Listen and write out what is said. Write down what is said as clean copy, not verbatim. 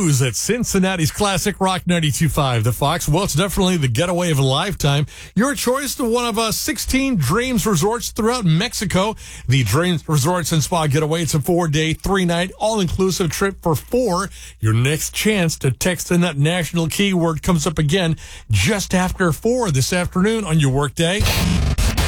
Cruise at Cincinnati's classic Rock 92.5. The Fox, well, it's definitely the getaway of a lifetime. Your choice to one of 16 Dreams resorts throughout Mexico. The Dreams Resorts and Spa Getaway. It's a 4-day, 3-night, all-inclusive trip for 4. Your next chance to text in that national keyword comes up again just after 4 this afternoon on your workday.